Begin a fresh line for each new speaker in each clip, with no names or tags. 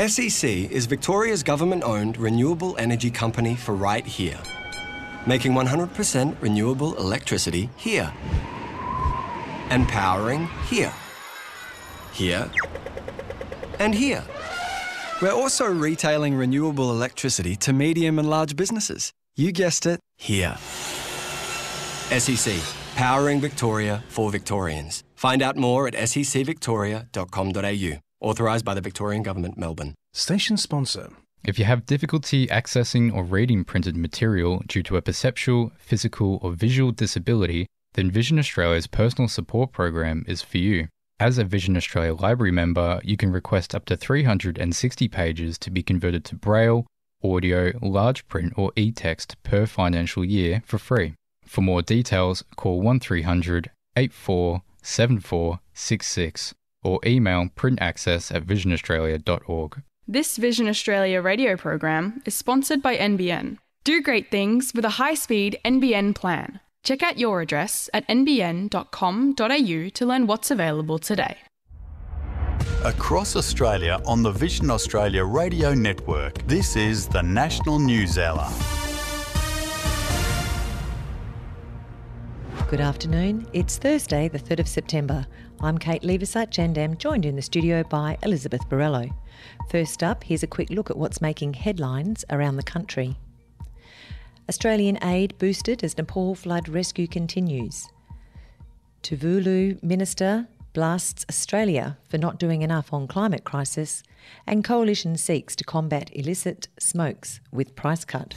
SEC is Victoria's government-owned renewable energy company for right here, making 100% renewable electricity here, and powering here, here, and here. We're also retailing renewable electricity to medium and large businesses. You guessed it, here. SEC, powering Victoria for Victorians. Find out more at secvictoria.com.au. Authorised by the Victorian Government, Melbourne.
Station sponsor.
If you have difficulty accessing or reading printed material due to a perceptual, physical or visual disability, then Vision Australia's personal support program is for you. As a Vision Australia Library member, you can request up to 360 pages to be converted to Braille, audio, large print or e-text per financial year for free. For more details, call 1300 84 7466 or email printaccess@visionaustralia.org.
This Vision Australia radio program is sponsored by NBN. Do great things with a high-speed NBN plan. Check out your address at nbn.com.au to learn what's available today.
Across Australia on the Vision Australia radio network, this is the National News Hour.
Good afternoon. It's Thursday, the 3rd of September. I'm Kate Leversat-Jandam, joined in the studio by Elizabeth Borrello. First up, here's a quick look at what's making headlines around the country. Australian aid boosted as Nepal flood rescue continues. Tuvalu Minister blasts Australia for not doing enough on climate crisis, and coalition seeks to combat illicit smokes with price cut.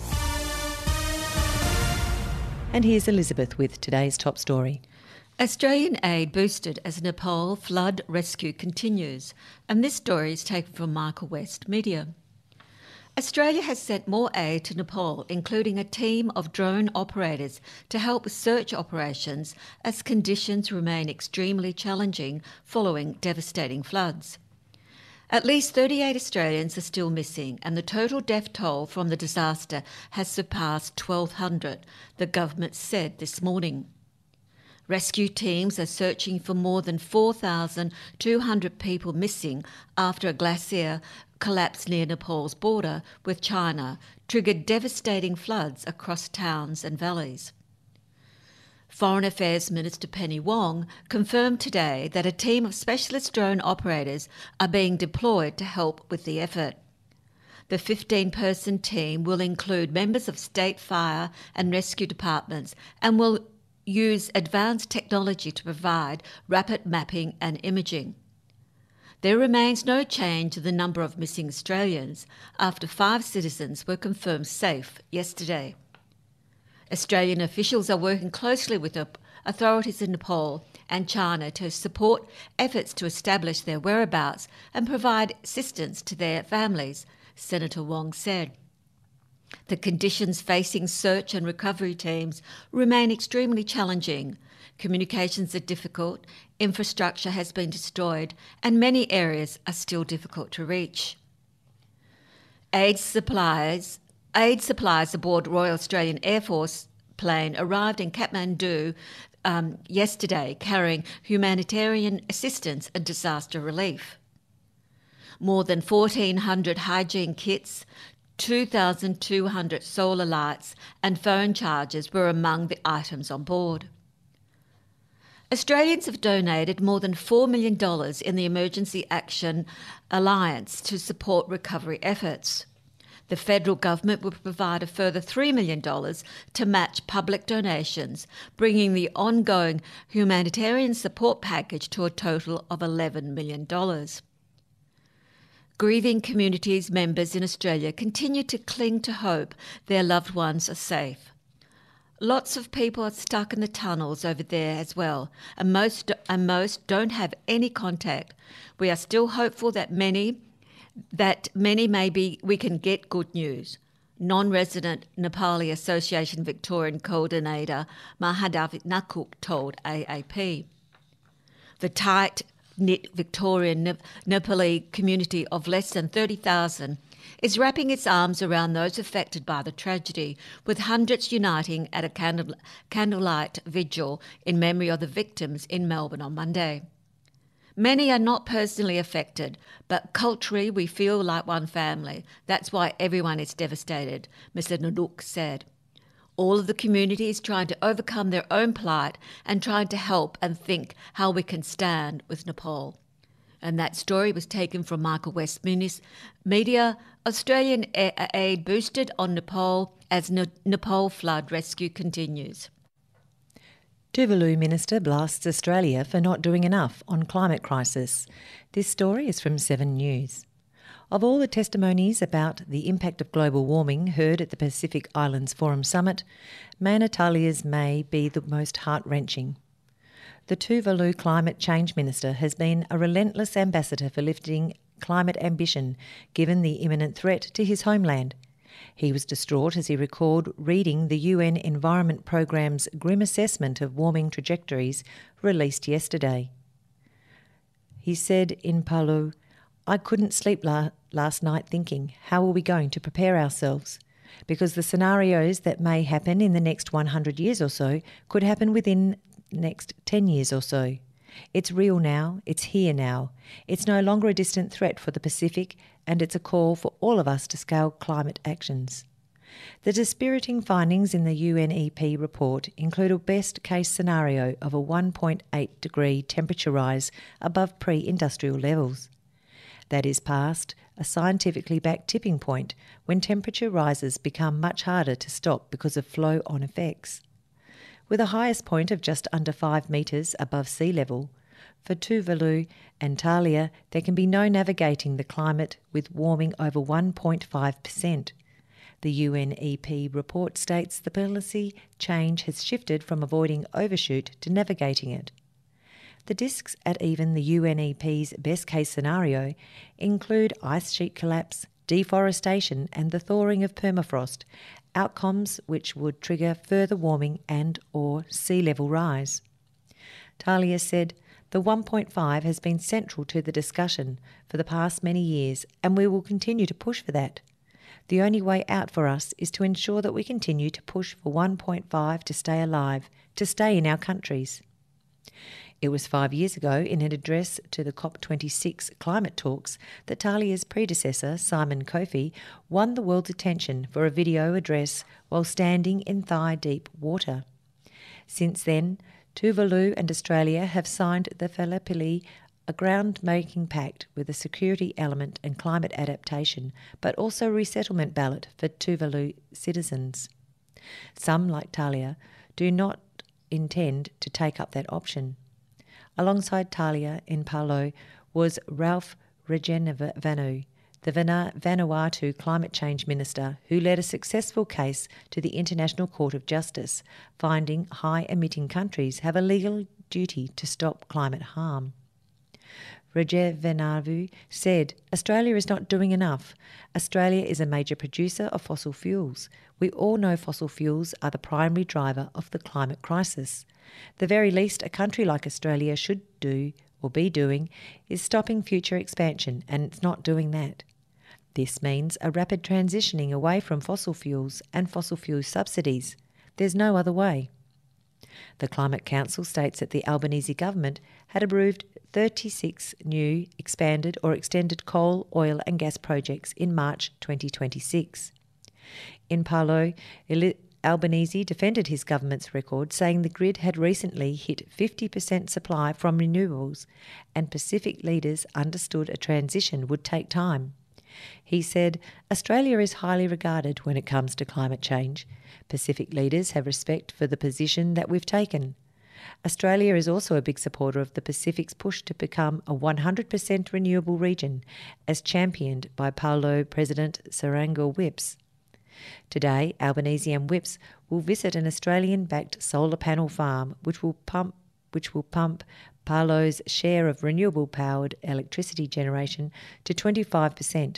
And here's Elizabeth with today's top story.
Australian aid boosted as Nepal flood rescue continues, and this story is taken from Michael West Media. Australia has sent more aid to Nepal, including a team of drone operators to help with search operations as conditions remain extremely challenging following devastating floods. At least 38 Australians are still missing, and the total death toll from the disaster has surpassed 1,200, the government said this morning. Rescue teams are searching for more than 4,200 people missing after a glacier collapse near Nepal's border with China triggered devastating floods across towns and valleys. Foreign Affairs Minister Penny Wong confirmed today that a team of specialist drone operators are being deployed to help with the effort. The 15-person team will include members of state fire and rescue departments and will use advanced technology to provide rapid mapping and imaging. There remains no change in the number of missing Australians after 5 citizens were confirmed safe yesterday. Australian officials are working closely with the authorities in Nepal and China to support efforts to establish their whereabouts and provide assistance to their families, Senator Wong said. The conditions facing search and recovery teams remain extremely challenging. Communications are difficult, infrastructure has been destroyed, and many areas are still difficult to reach. Aid supplies aboard Royal Australian Air Force plane arrived in Kathmandu yesterday, carrying humanitarian assistance and disaster relief. More than 1,400 hygiene kits, 2,200 solar lights and phone chargers were among the items on board. Australians have donated more than $4 million in the Emergency Action Alliance to support recovery efforts. The federal government will provide a further $3 million to match public donations, bringing the ongoing humanitarian support package to a total of $11 million. Grieving communities members in Australia continue to cling to hope their loved ones are safe. Lots of people are stuck in the tunnels over there as well, and most don't have any contact. We are still hopeful that many we can get good news. Non-resident Nepali Association Victorian Coordinator Mahadav Nakuk told AAP. The tight-knit Victorian Nepali community of less than 30,000 is wrapping its arms around those affected by the tragedy, with hundreds uniting at a candlelight vigil in memory of the victims in Melbourne on Monday. Many are not personally affected, but culturally we feel like one family. That's why everyone is devastated, Mr. Nanook said. All of the community is trying to overcome their own plight and trying to help and think how we can stand with Nepal. And that story was taken from Michael West Media. Australian aid boosted on Nepal as Nepal flood rescue continues.
Tuvalu Minister blasts Australia for not doing enough on climate crisis. This story is from 7 News. Of all the testimonies about the impact of global warming heard at the Pacific Islands Forum Summit, Manatalia's may be the most heart-wrenching. The Tuvalu Climate Change Minister has been a relentless ambassador for lifting climate ambition given the imminent threat to his homeland. He was distraught as he recalled reading the UN Environment Programme's grim assessment of warming trajectories released yesterday. He said in Palu, "I couldn't sleep last night thinking, how are we going to prepare ourselves? Because the scenarios that may happen in the next 100 years or so could happen within the next 10 years or so. It's real now, it's here now. It's no longer a distant threat for the Pacific, and it's a call for all of us to scale climate actions." The dispiriting findings in the UNEP report include a best-case scenario of a 1.8 degree temperature rise above pre-industrial levels. That is past a scientifically backed tipping point when temperature rises become much harder to stop because of flow-on effects. With a highest point of just under 5 metres above sea level, for Tuvalu and Talia there can be no navigating the climate with warming over 1.5%. The UNEP report states the policy change has shifted from avoiding overshoot to navigating it. The risks at even the UNEP's best-case scenario include ice sheet collapse, deforestation and the thawing of permafrost, outcomes which would trigger further warming and or sea level rise. Talia said, "The 1.5 has been central to the discussion for the past many years and we will continue to push for that. The only way out for us is to ensure that we continue to push for 1.5 to stay alive, to stay in our countries." It was 5 years ago, in an address to the COP26 climate talks, that Talia's predecessor, Simon Kofi, won the world's attention for a video address while standing in thigh-deep water. Since then, Tuvalu and Australia have signed the Whalepili, a ground-making pact with a security element and climate adaptation, but also resettlement ballot for Tuvalu citizens. Some, like Talia, do not intend to take up that option. Alongside Talia in Palau was Ralph Regenevanu, the Vanuatu Climate Change Minister, who led a successful case to the International Court of Justice, finding high-emitting countries have a legal duty to stop climate harm. Regenevanu said, "Australia is not doing enough. Australia is a major producer of fossil fuels. We all know fossil fuels are the primary driver of the climate crisis. The very least a country like Australia should do, or be doing, is stopping future expansion, and it's not doing that. This means a rapid transitioning away from fossil fuels and fossil fuel subsidies. There's no other way." The Climate Council states that the Albanese government had approved 36 new, expanded or extended coal, oil and gas projects in March 2026. In Palau, Albanese defended his government's record, saying the grid had recently hit 50% supply from renewables and Pacific leaders understood a transition would take time. He said, "Australia is highly regarded when it comes to climate change. Pacific leaders have respect for the position that we've taken. Australia is also a big supporter of the Pacific's push to become a 100% renewable region, as championed by Palau President Sarangor Whips." Today, Albanese and Whips will visit an Australian-backed solar panel farm which will pump Palau's share of renewable-powered electricity generation to 25%.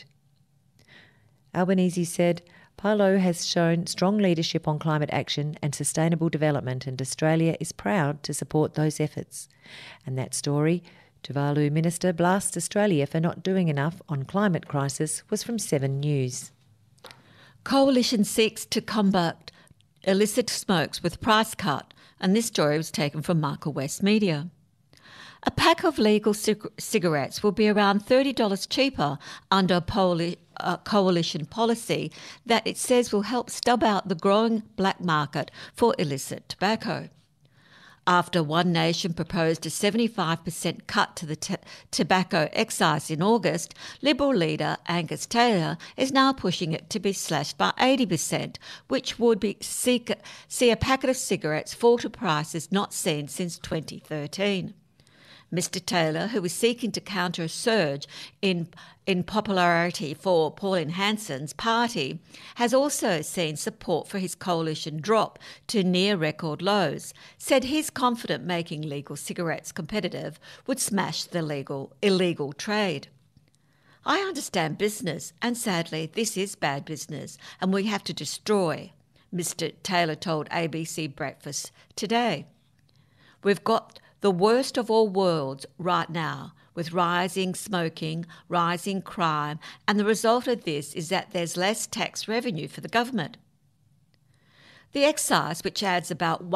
Albanese said, "Palau has shown strong leadership on climate action and sustainable development, and Australia is proud to support those efforts." And that story, Tuvalu Minister blasts Australia for not doing enough on climate crisis, was from 7 News.
Coalition seeks to combat illicit smokes with price cut, and this story was taken from Michael West Media. A pack of legal cigarettes will be around $30 cheaper under a coalition policy that it says will help stub out the growing black market for illicit tobacco. After One Nation proposed a 75% cut to the tobacco excise in August, Liberal leader Angus Taylor is now pushing it to be slashed by 80%, which would see a packet of cigarettes fall to prices not seen since 2013. Mr Taylor, who is seeking to counter a surge in popularity for Pauline Hanson's party, has also seen support for his coalition drop to near record lows, said he's confident making legal cigarettes competitive would smash the illegal trade. I understand business, and sadly this is bad business and we have to destroy, Mr Taylor told ABC Breakfast Today. We've got the worst of all worlds right now, with rising smoking, rising crime, and the result of this is that there's less tax revenue for the government. The excise, which adds about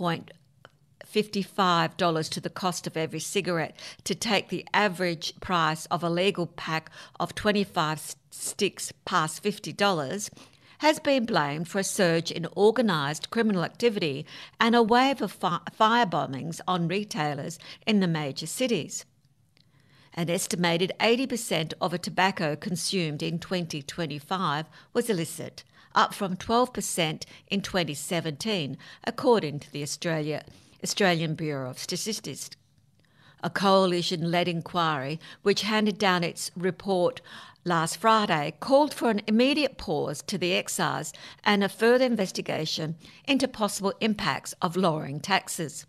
$1.55 to the cost of every cigarette to take the average price of a legal pack of 25 sticks past $50, has been blamed for a surge in organised criminal activity and a wave of firebombings on retailers in the major cities. An estimated 80% of a tobacco consumed in 2025 was illicit, up from 12% in 2017, according to the Australian Bureau of Statistics. A coalition-led inquiry, which handed down its report last Friday, called for an immediate pause to the excise and a further investigation into possible impacts of lowering taxes.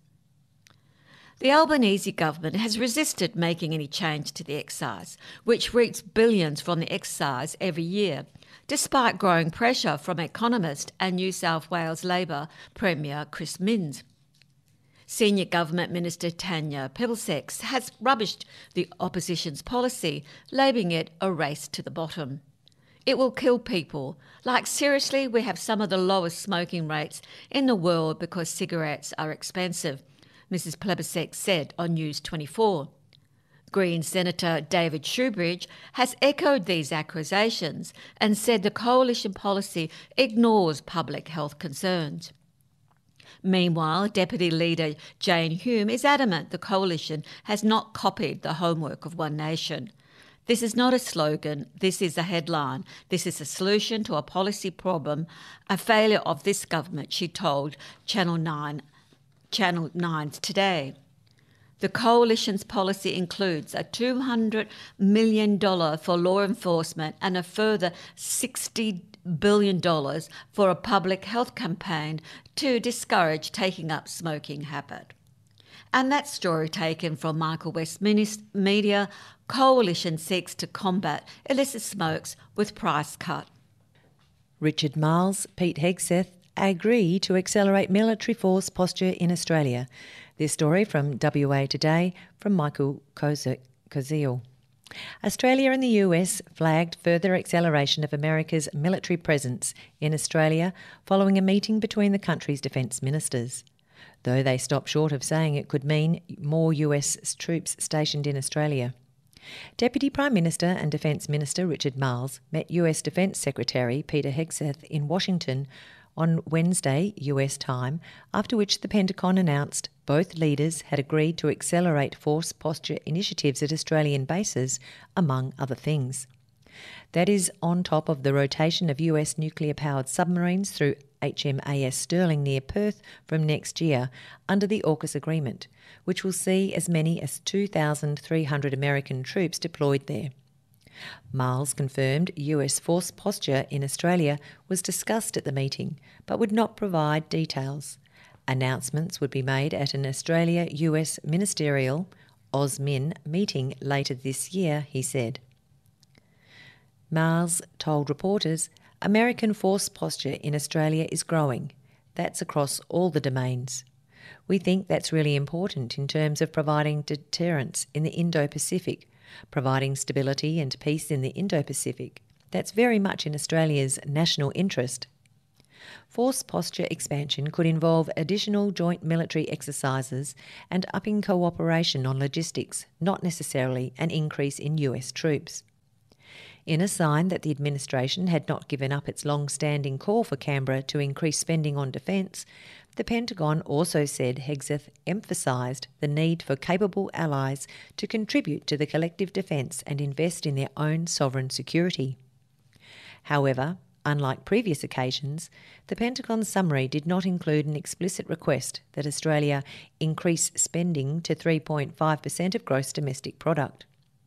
The Albanese government has resisted making any change to the excise, which reaps billions from the excise every year, despite growing pressure from economist and New South Wales Labor Premier Chris Minns. Senior Government Minister Tanya Plibersek has rubbished the opposition's policy, labelling it a race to the bottom. It will kill people. Like, seriously, we have some of the lowest smoking rates in the world because cigarettes are expensive, Mrs Plibersek said on News 24. Green Senator David Shoebridge has echoed these accusations and said the coalition policy ignores public health concerns. Meanwhile, Deputy Leader Jane Hume is adamant the coalition has not copied the homework of One Nation. This is not a slogan, this is a headline. This is a solution to a policy problem, a failure of this government, she told Channel 9's Today. The coalition's policy includes a $200 million for law enforcement and a further $60 billion for a public health campaign to discourage taking up smoking habit. And that story taken from Michael West Media. Coalition seeks to combat illicit smokes with price cut.
Richard Marles, Pete Hegseth agree to accelerate military force posture in Australia. This story from WA Today from Michael Koziel. Australia and the US flagged further acceleration of America's military presence in Australia following a meeting between the country's defence ministers, though they stopped short of saying it could mean more US troops stationed in Australia. Deputy Prime Minister and Defence Minister Richard Marles met US Defence Secretary Peter Hegseth in Washington on Wednesday, US time, after which the Pentagon announced both leaders had agreed to accelerate force posture initiatives at Australian bases, among other things. That is on top of the rotation of US nuclear-powered submarines through HMAS Sterling near Perth from next year under the AUKUS agreement, which will see as many as 2,300 American troops deployed there. Marles confirmed US force posture in Australia was discussed at the meeting, but would not provide details. Announcements would be made at an Australia-US ministerial AUSMIN meeting later this year, he said. Marles told reporters, American force posture in Australia is growing. That's across all the domains. We think that's really important in terms of providing deterrence in the Indo-Pacific, providing stability and peace in the Indo-Pacific. That's very much in Australia's national interest. Force posture expansion could involve additional joint military exercises and upping cooperation on logistics, not necessarily an increase in US troops. In a sign that the administration had not given up its long-standing call for Canberra to increase spending on defence, the Pentagon also said Hegseth emphasised the need for capable allies to contribute to the collective defence and invest in their own sovereign security. However, unlike previous occasions, the Pentagon summary did not include an explicit request that Australia increase spending to 3.5% of gross domestic product.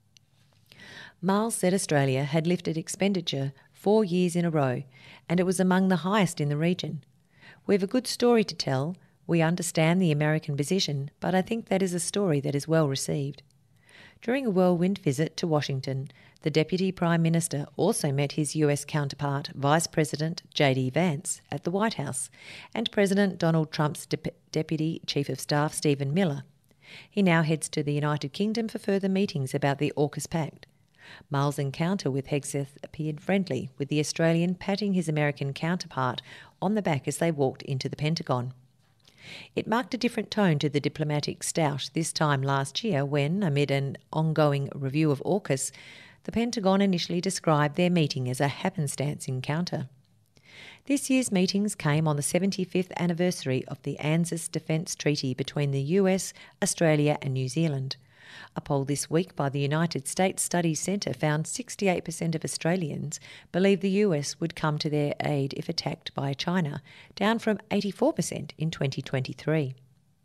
Miles said Australia had lifted expenditure 4 years in a row, and it was among the highest in the region. We have a good story to tell. We understand the American position, but I think that is a story that is well received. During a whirlwind visit to Washington, the Deputy Prime Minister also met his US counterpart, Vice President J.D. Vance, at the White House, and President Donald Trump's Deputy Chief of Staff, Stephen Miller. He now heads to the United Kingdom for further meetings about the AUKUS Pact. Miles' encounter with Hegseth appeared friendly, with the Australian patting his American counterpart on the back as they walked into the Pentagon. It marked a different tone to the diplomatic stoush this time last year when, amid an ongoing review of AUKUS, the Pentagon initially described their meeting as a happenstance encounter. This year's meetings came on the 75th anniversary of the ANZUS Defence Treaty between the US, Australia and New Zealand. A poll this week by the United States Studies Centre found 68% of Australians believe the US would come to their aid if attacked by China, down from 84% in 2023.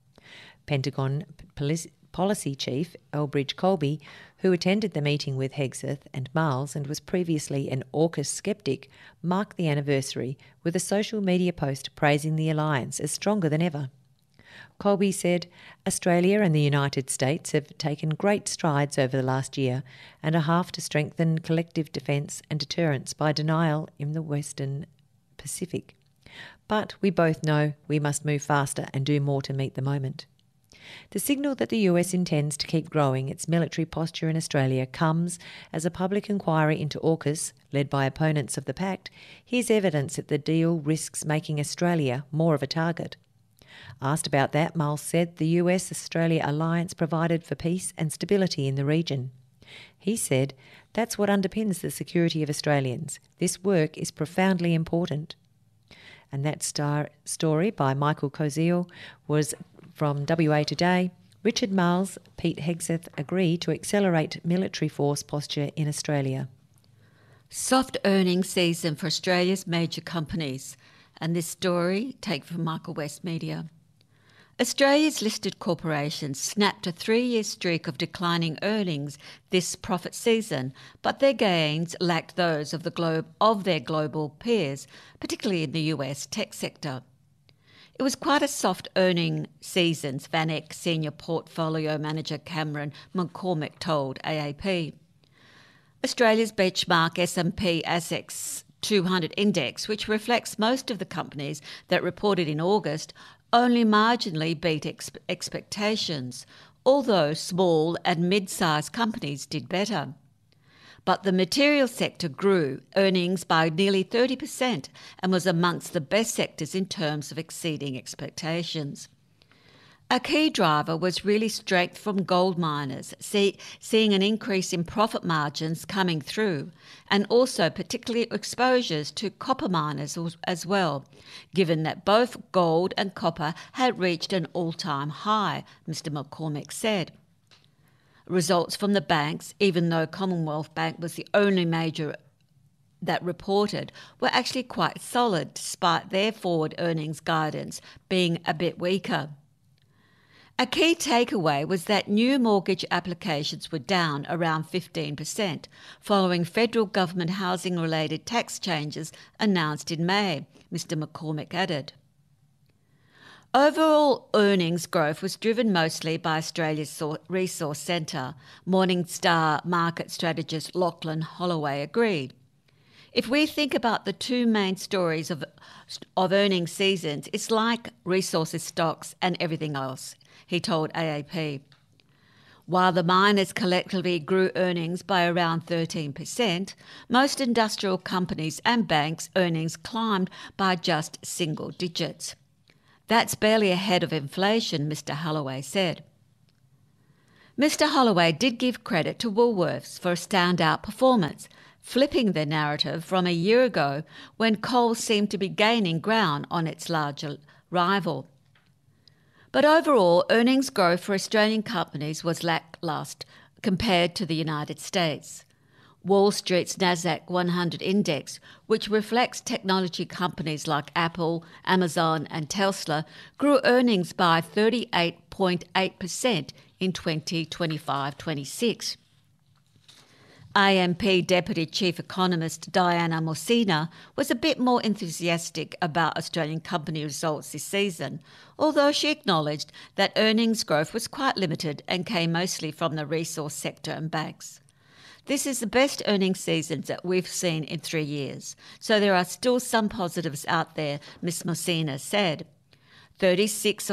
Pentagon Policy Chief Elbridge Colby, who attended the meeting with Hegseth and Miles and was previously an AUKUS skeptic, marked the anniversary with a social media post praising the alliance as stronger than ever. Colby said, Australia and the United States have taken great strides over the last year and a half to strengthen collective defence and deterrence by denial in the Western Pacific. But we both know we must move faster and do more to meet the moment. The signal that the US intends to keep growing its military posture in Australia comes as a public inquiry into AUKUS, led by opponents of the pact, hears evidence that the deal risks making Australia more of a target. Asked about that, Miles said the US-Australia alliance provided for peace and stability in the region. He said, that's what underpins the security of Australians. This work is profoundly important. And that story by Michael Koziel was from WA Today. Richard Miles, Pete Hegseth agree to accelerate military force posture in Australia.
Soft earnings season for Australia's major companies. And this story, taken from Michael West Media. Australia's listed corporations snapped a 3-year streak of declining earnings this profit season, but their gains lacked those of their global peers, particularly in the US tech sector. It was quite a soft earning season, VanEck Senior Portfolio Manager Cameron McCormick told AAP. Australia's benchmark S&P ASX 200 index, which reflects most of the companies that reported in August, only marginally beat expectations, although small and mid-sized companies did better. But the materials sector grew earnings by nearly 30% and was amongst the best sectors in terms of exceeding expectations. A key driver was really strength from gold miners, seeing an increase in profit margins coming through, and also particularly exposures to copper miners as well, given that both gold and copper had reached an all-time high, Mr McCormick said. Results from the banks, even though Commonwealth Bank was the only major that reported, were actually quite solid despite their forward earnings guidance being a bit weaker. A key takeaway was that new mortgage applications were down around 15%, following federal government housing-related tax changes announced in May, Mr McCormick added. Overall earnings growth was driven mostly by Australia's resource centre. Morningstar market strategist Lachlan Holloway agreed. If we think about the two main stories of earnings seasons, it's like resources stocks and everything else, he told AAP. While the miners collectively grew earnings by around 13%, most industrial companies and banks' earnings climbed by just single digits. That's barely ahead of inflation, Mr. Holloway said. Mr. Holloway did give credit to Woolworths for a standout performance, flipping the narrative from a year ago when Coles seemed to be gaining ground on its larger rival. But overall, earnings growth for Australian companies was lacklustre compared to the United States. Wall Street's NASDAQ 100 index, which reflects technology companies like Apple, Amazon and Tesla, grew earnings by 38.8% in 2025-26. AMP Deputy Chief Economist Diana Morsina was a bit more enthusiastic about Australian company results this season, although she acknowledged that earnings growth was quite limited and came mostly from the resource sector and banks. This is the best earnings seasons that we've seen in 3 years, so there are still some positives out there, Ms. Morsina said. 36%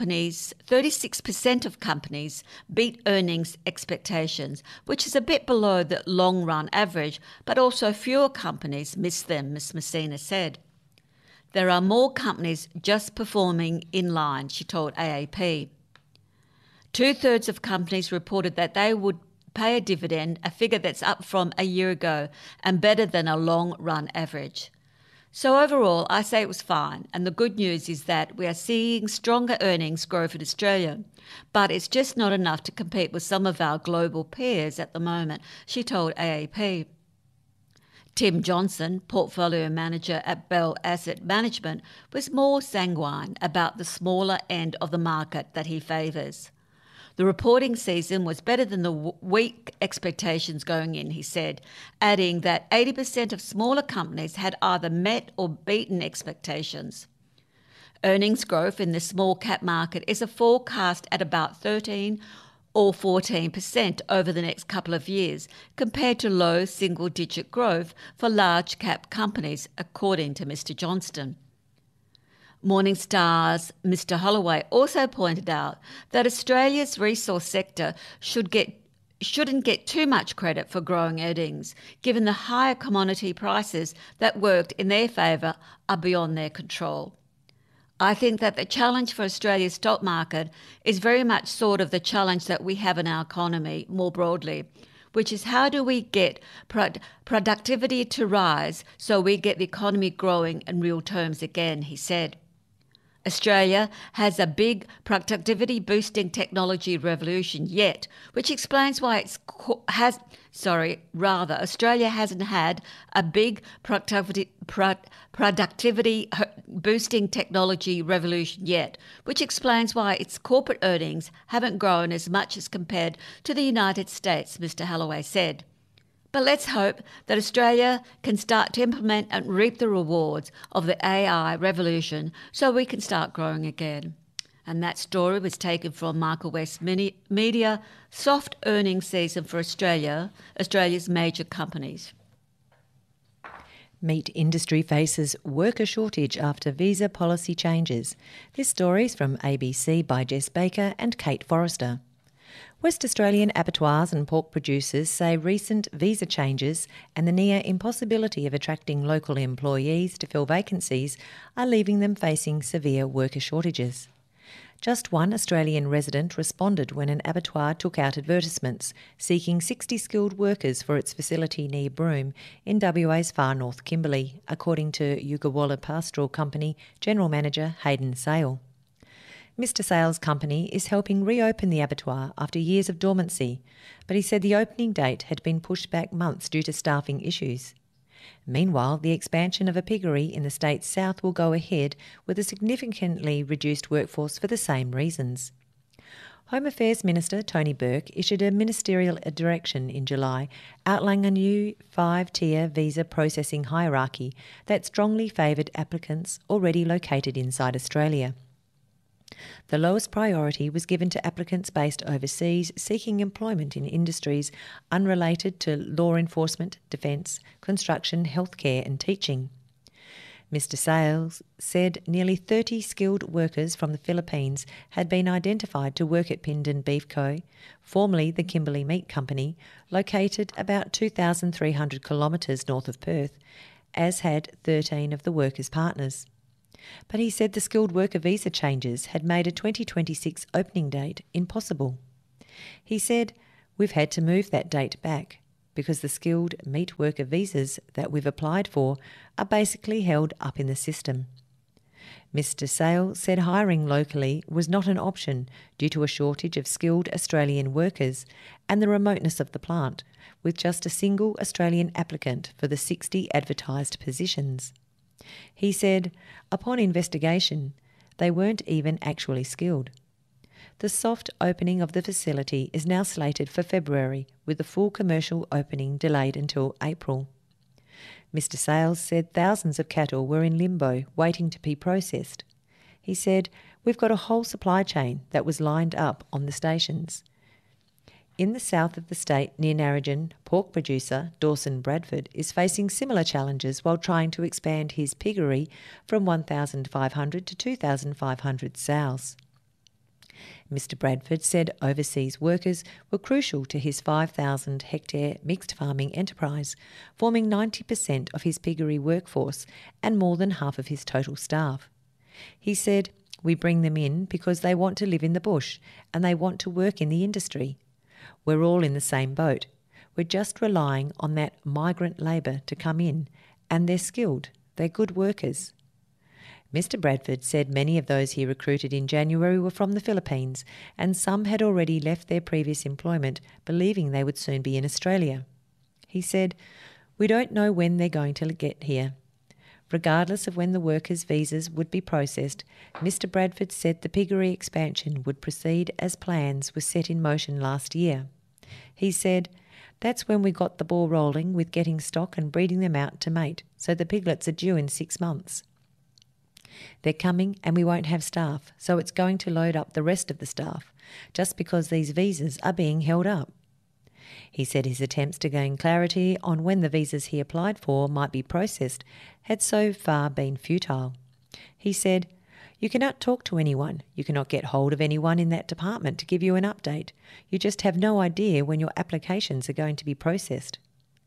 of companies beat earnings expectations, which is a bit below the long-run average, but also fewer companies miss them, Ms. Messina said. There are more companies just performing in line, she told AAP. 2/3 of companies reported that they would pay a dividend, a figure that's up from a year ago and better than a long-run average. So overall, I say it was fine, and the good news is that we are seeing stronger earnings growth in Australia, but it's just not enough to compete with some of our global peers at the moment, she told AAP. Tim Johnson, portfolio manager at Bell Asset Management, was more sanguine about the smaller end of the market that he favours. The reporting season was better than the weak expectations going in, he said, adding that 80% of smaller companies had either met or beaten expectations. Earnings growth in the small cap market is a forecast at about 13 or 14% over the next couple of years, compared to low single-digit growth for large cap companies, according to Mr. Johnston. Morningstar's Mr. Holloway also pointed out that Australia's resource sector shouldn't get too much credit for growing earnings, given the higher commodity prices that worked in their favour are beyond their control. I think that the challenge for Australia's stock market is very much sort of the challenge that we have in our economy more broadly, which is how do we get productivity to rise so we get the economy growing in real terms again, he said. Australia has a big productivity-boosting technology revolution yet, which explains why Australia hasn't had a big productivity-boosting technology revolution yet, which explains why its corporate earnings haven't grown as much as compared to the United States, Mr. Holloway said. But let's hope that Australia can start to implement and reap the rewards of the AI revolution so we can start growing again. And that story was taken from Marco West Media, Soft Earnings Season for Australia's major companies.
Meat industry faces worker shortage after visa policy changes. This story is from ABC by Jess Baker and Kate Forrester. West Australian abattoirs and pork producers say recent visa changes and the near impossibility of attracting local employees to fill vacancies are leaving them facing severe worker shortages. Just one Australian resident responded when an abattoir took out advertisements seeking 60 skilled workers for its facility near Broome in WA's far north Kimberley, according to Yugawalla Pastoral Company General Manager Hayden Sale. Mr. Sale's company is helping reopen the abattoir after years of dormancy, but he said the opening date had been pushed back months due to staffing issues. Meanwhile, the expansion of a piggery in the state's south will go ahead with a significantly reduced workforce for the same reasons. Home Affairs Minister Tony Burke issued a ministerial direction in July outlining a new 5-tier visa processing hierarchy that strongly favoured applicants already located inside Australia. The lowest priority was given to applicants based overseas seeking employment in industries unrelated to law enforcement, defence, construction, healthcare and teaching. Mr. Sales said nearly 30 skilled workers from the Philippines had been identified to work at Pindon Beef Co., formerly the Kimberley Meat Company, located about 2,300 kilometres north of Perth, as had 13 of the workers' partners. But he said the skilled worker visa changes had made a 2026 opening date impossible. He said, "We've had to move that date back because the skilled meat worker visas that we've applied for are basically held up in the system." Mr. Sale said hiring locally was not an option due to a shortage of skilled Australian workers and the remoteness of the plant, with just a single Australian applicant for the 60 advertised positions. He said, upon investigation, they weren't even actually skilled. The soft opening of the facility is now slated for February, with the full commercial opening delayed until April. Mr. Sales said thousands of cattle were in limbo waiting to be processed. He said, "We've got a whole supply chain that was lined up on the stations." In the south of the state near Narrogin, pork producer Dawson Bradford is facing similar challenges while trying to expand his piggery from 1,500 to 2,500 sows. Mr. Bradford said overseas workers were crucial to his 5,000-hectare mixed farming enterprise, forming 90% of his piggery workforce and more than half of his total staff. He said, "We bring them in because they want to live in the bush and they want to work in the industry. We're all in the same boat. We're just relying on that migrant labour to come in, and they're skilled, they're good workers." Mr. Bradford said many of those he recruited in January were from the Philippines, and some had already left their previous employment, believing they would soon be in Australia. He said, "We don't know when they're going to get here." Regardless of when the workers' visas would be processed, Mr. Bradford said the piggery expansion would proceed as plans were set in motion last year. He said, "That's when we got the ball rolling with getting stock and breeding them out to mate, so the piglets are due in 6 months. They're coming and we won't have staff, so it's going to load up the rest of the staff, just because these visas are being held up." He said his attempts to gain clarity on when the visas he applied for might be processed had so far been futile. He said, "You cannot talk to anyone. You cannot get hold of anyone in that department to give you an update. You just have no idea when your applications are going to be processed."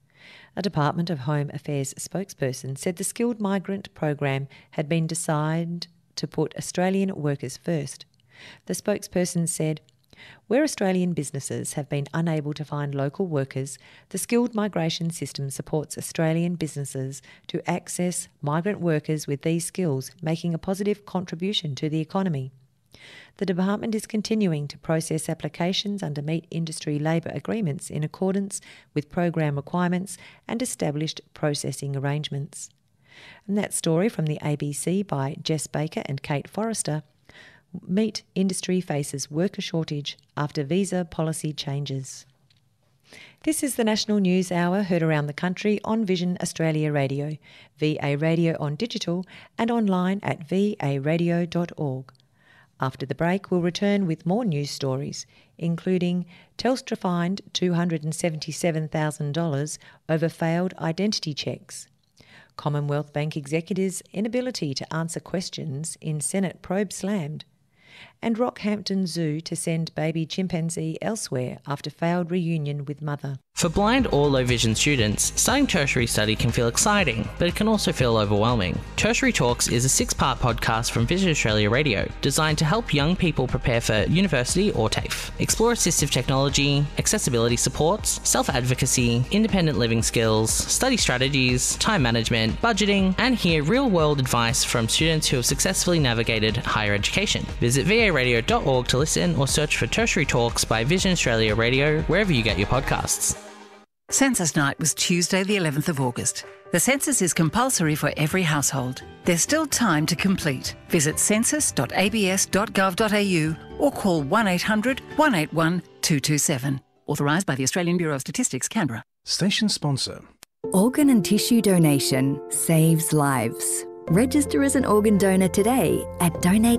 A Department of Home Affairs spokesperson said the skilled migrant program had been decided to put Australian workers first. The spokesperson said, "Where Australian businesses have been unable to find local workers, the skilled migration system supports Australian businesses to access migrant workers with these skills, making a positive contribution to the economy." The department is continuing to process applications under meat industry labour agreements in accordance with program requirements and established processing arrangements. And that story from the ABC by Jess Baker and Kate Forrester. Meat industry faces worker shortage after visa policy changes. This is the National News Hour, heard around the country on Vision Australia Radio, VA Radio on digital and online at varadio.org. After the break, we'll return with more news stories, including Telstra fined $277,000 over failed identity checks, Commonwealth Bank executives' inability to answer questions in Senate probe slammed, and Rockhampton Zoo to send baby chimpanzee elsewhere after failed reunion with mother.
For blind or low vision students, starting tertiary study can feel exciting, but it can also feel overwhelming. Tertiary Talks is a 6-part podcast from Vision Australia Radio, designed to help young people prepare for university or TAFE. Explore assistive technology, accessibility supports, self-advocacy, independent living skills, study strategies, time management, budgeting, and hear real-world advice from students who have successfully navigated higher education. Visit varadio.org to listen or search for Tertiary Talks by Vision Australia Radio wherever you get your podcasts.
Census Night was Tuesday the 11th of August. The census is compulsory for every household. There's still time to complete. Visit census.abs.gov.au or call 1800 181 227. Authorised by the Australian Bureau of Statistics, Canberra.
Station sponsor.
Organ and tissue donation saves lives. Register as an organ donor today at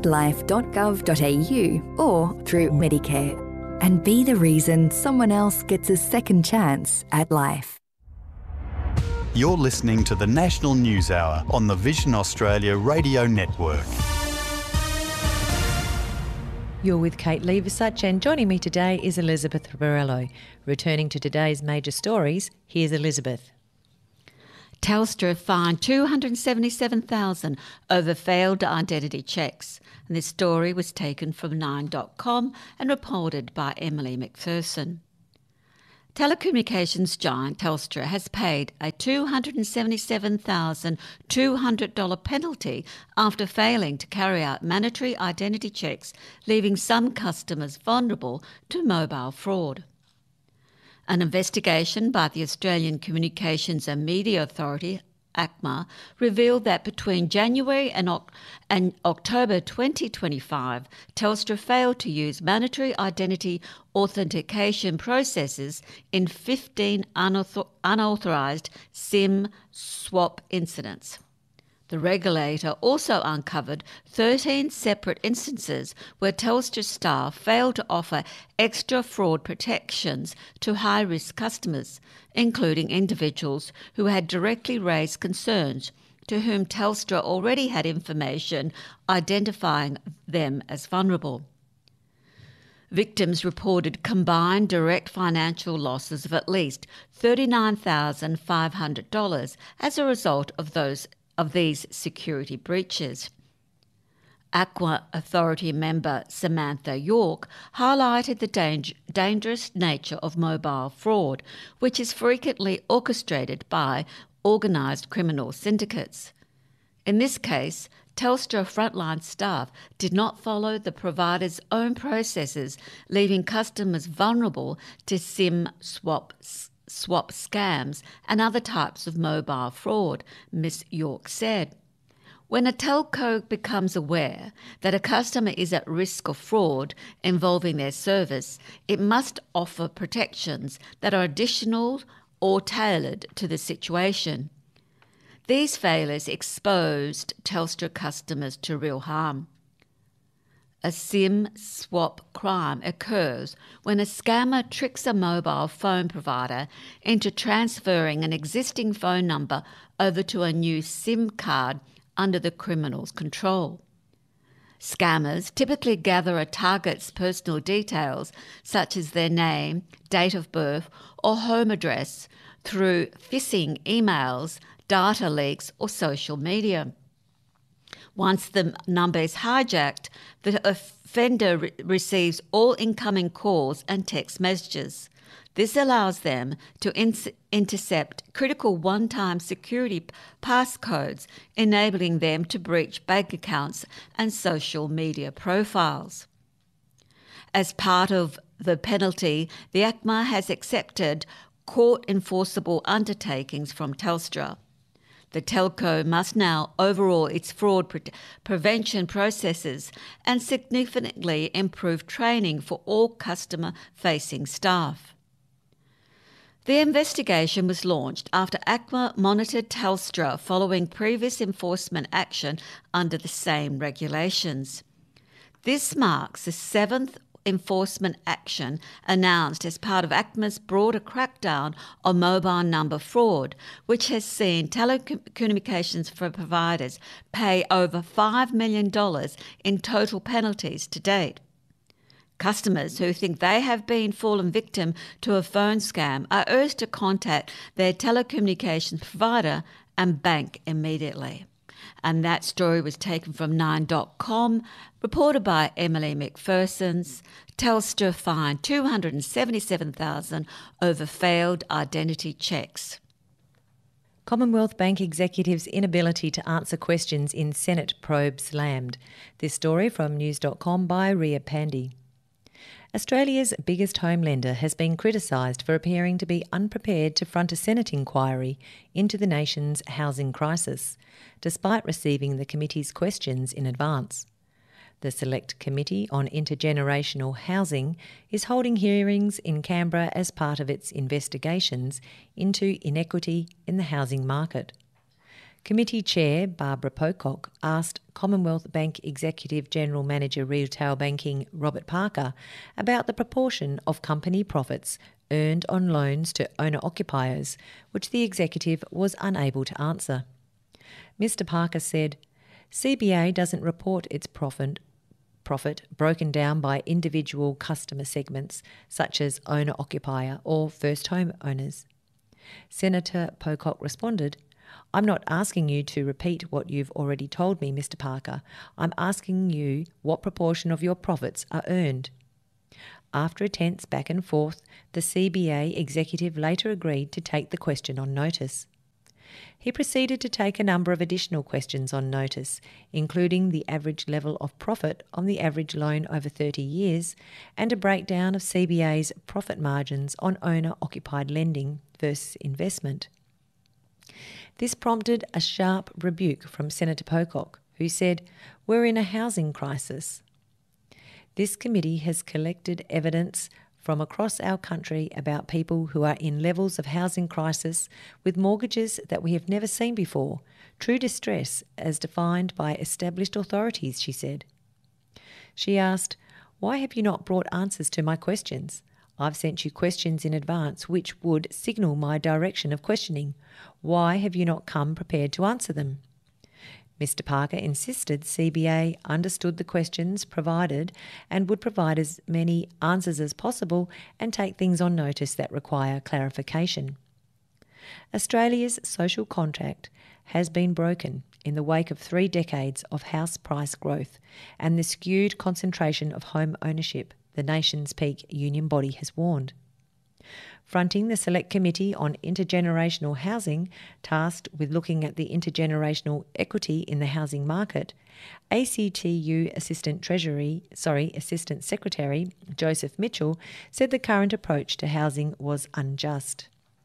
donatelife.gov.au or through Medicare. And be the reason someone else gets a second chance at life.
You're listening to the National News Hour on the Vision Australia Radio Network.
You're with Kate Leversuch, and joining me today is Elizabeth Borrello. Returning to today's major stories, here's Elizabeth.
Telstra fined $277,000 over failed identity checks. And this story was taken from Nine.com and reported by Emily McPherson. Telecommunications giant Telstra has paid a $277,200 penalty after failing to carry out mandatory identity checks, leaving some customers vulnerable to mobile fraud. An investigation by the Australian Communications and Media Authority, ACMA, revealed that between January and October 2025, Telstra failed to use mandatory identity authentication processes in 15 unauthorised SIM swap incidents. The regulator also uncovered 13 separate instances where Telstra staff failed to offer extra fraud protections to high-risk customers, including individuals who had directly raised concerns to whom Telstra already had information identifying them as vulnerable. Victims reported combined direct financial losses of at least $39,500 as a result of these security breaches. ACMA Authority member Samantha York highlighted the dangerous nature of mobile fraud, which is frequently orchestrated by organised criminal syndicates. In this case, Telstra frontline staff did not follow the provider's own processes, leaving customers vulnerable to SIM swap scams and other types of mobile fraud, Ms. York said. When a telco becomes aware that a customer is at risk of fraud involving their service, it must offer protections that are additional or tailored to the situation. These failures exposed Telstra customers to real harm. A SIM swap crime occurs when a scammer tricks a mobile phone provider into transferring an existing phone number over to a new SIM card under the criminal's control. Scammers typically gather a target's personal details, such as their name, date of birth, or home address, through phishing emails, data leaks, or social media. Once the number is hijacked, the offender receives all incoming calls and text messages. This allows them to intercept critical one-time security passcodes, enabling them to breach bank accounts and social media profiles. As part of the penalty, the ACMA has accepted court-enforceable undertakings from Telstra. The telco must now overhaul its fraud prevention processes and significantly improve training for all customer-facing staff. The investigation was launched after ACMA monitored Telstra following previous enforcement action under the same regulations. This marks the seventh enforcement action announced as part of ACMA's broader crackdown on mobile number fraud, which has seen telecommunications providers pay over $5 million in total penalties to date. Customers who think they have been fallen victim to a phone scam are urged to contact their telecommunications provider and bank immediately. And that story was taken from Nine.com, reported by Emily McPherson. Telstra fined $277,000 over failed identity checks.
Commonwealth Bank executives' inability to answer questions in Senate probe slammed. This story from News.com by Ria Pandy. Australia's biggest home lender has been criticised for appearing to be unprepared to front a Senate inquiry into the nation's housing crisis, despite receiving the committee's questions in advance. The Select Committee on Intergenerational Housing is holding hearings in Canberra as part of its investigations into inequity in the housing market. Committee Chair Barbara Pocock asked Commonwealth Bank Executive General Manager Retail Banking Robert Parker about the proportion of company profits earned on loans to owner-occupiers, which the executive was unable to answer. Mr Parker said, CBA doesn't report its profit broken down by individual customer segments such as owner-occupier or first home owners. Senator Pocock responded, I'm not asking you to repeat what you've already told me, Mr Parker. I'm asking you what proportion of your profits are earned. After a tense back and forth, the CBA executive later agreed to take the question on notice. He proceeded to take a number of additional questions on notice, including the average level of profit on the average loan over 30 years and a breakdown of CBA's profit margins on owner-occupied lending versus investment. This prompted a sharp rebuke from Senator Pocock, who said, "We're in a housing crisis." This committee has collected evidence from across our country about people who are in levels of housing crisis with mortgages that we have never seen before, true distress as defined by established authorities, she said. She asked, "Why have you not brought answers to my questions? I've sent you questions in advance which would signal my direction of questioning. Why have you not come prepared to answer them?" Mr Parker insisted CBA understood the questions provided and would provide as many answers as possible and take things on notice that require clarification. Australia's social contract has been broken in the wake of 3 decades of house price growth and the skewed concentration of home ownership, the nation's peak union body has warned. Fronting the Select Committee on Intergenerational Housing, tasked with looking at the intergenerational equity in the housing market, ACTU Assistant Secretary Joseph Mitchell said the current approach to housing was unjust.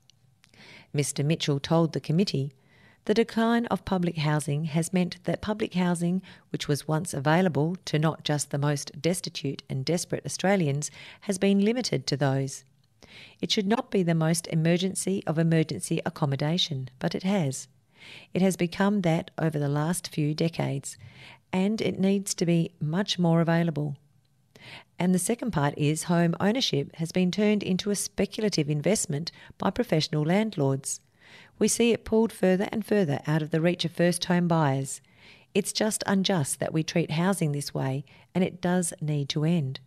Mr Mitchell told the committee, "The decline of public housing has meant that public housing, which was once available to not just the most destitute and desperate Australians, has been limited to those. It should not be the most emergency of emergency accommodation, but it has. It has become that over the last few decades, and it needs to be much more available." And the second part is home ownership has been turned into a speculative investment by professional landlords. We see it pulled further and further out of the reach of first home buyers. It's just unjust that we treat housing this way, and it does need to end.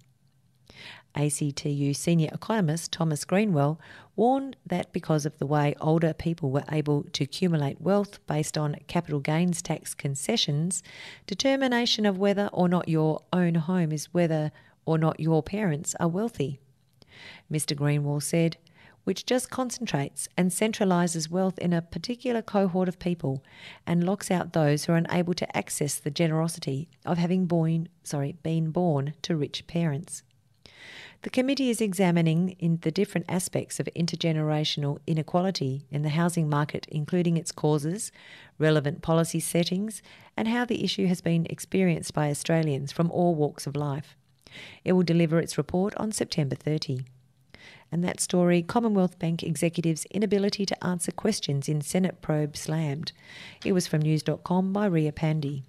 ACTU senior economist Thomas Greenwell warned that because of the way older people were able to accumulate wealth based on capital gains tax concessions, determination of whether or not your own home is whether or not your parents are wealthy. Mr Greenwell said, "Which just concentrates and centralises wealth in a particular cohort of people and locks out those who are unable to access the generosity of having been born to rich parents." The committee is examining the different aspects of intergenerational inequality in the housing market, including its causes, relevant policy settings, and how the issue has been experienced by Australians from all walks of life. It will deliver its report on September 30. And that story, Commonwealth Bank executives' inability to answer questions in Senate probe slammed. It was from news.com by Ria Pandy.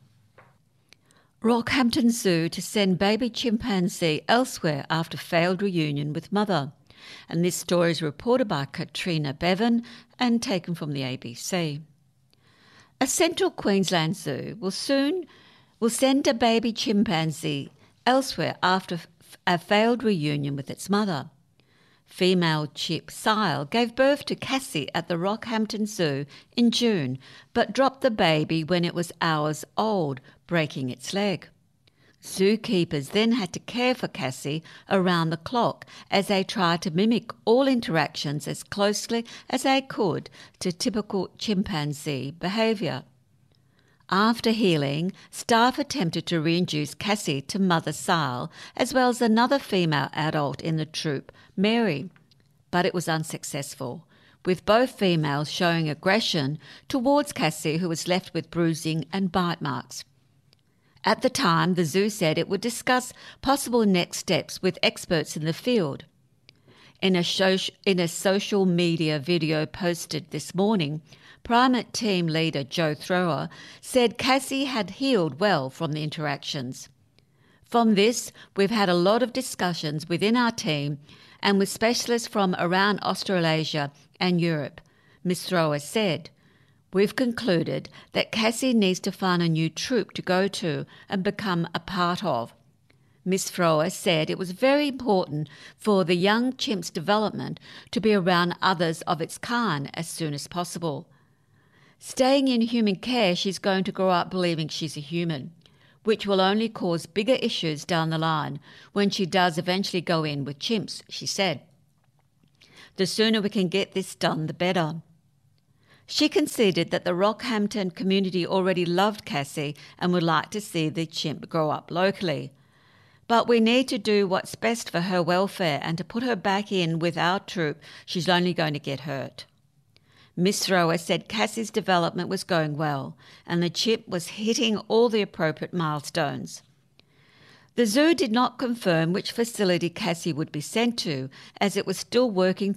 Rockhampton Zoo to send baby chimpanzee elsewhere after failed reunion with mother. And this story is reported by Katrina Bevan and taken from the ABC. A central Queensland zoo will send a baby chimpanzee elsewhere after a failed reunion with its mother. Female chip Sile gave birth to Cassie at the Rockhampton Zoo in June, but dropped the baby when it was hours old, breaking its leg. Zookeepers then had to care for Cassie around the clock as they tried to mimic all interactions as closely as they could to typical chimpanzee behaviour. After healing, staff attempted to reintroduce Cassie to Mother Sile, as well as another female adult in the troop, Mary, but it was unsuccessful, with both females showing aggression towards Cassie, who was left with bruising and bite marks. At the time, the zoo said it would discuss possible next steps with experts in the field. In a social media video posted this morning, primate team leader Joe Thrower said Cassie had healed well from the interactions. From this, we've had a lot of discussions within our team and with specialists from around Australasia and Europe, Ms. Thrower said. We've concluded that Cassie needs to find a new troop to go to and become a part of. Ms. Thrower said it was very important for the young chimp's development to be around others of its kind as soon as possible. Staying in human care, she's going to grow up believing she's a human, which will only cause bigger issues down the line when she does eventually go in with chimps, she said. The sooner we can get this done, the better. She conceded that the Rockhampton community already loved Cassie and would like to see the chimp grow up locally. But we need to do what's best for her welfare, and to put her back in with our troop, she's only going to get hurt. Ms. Thrower said Cassie's development was going well and the chimp was hitting all the appropriate milestones. The zoo did not confirm which facility Cassie would be sent to, as it was still working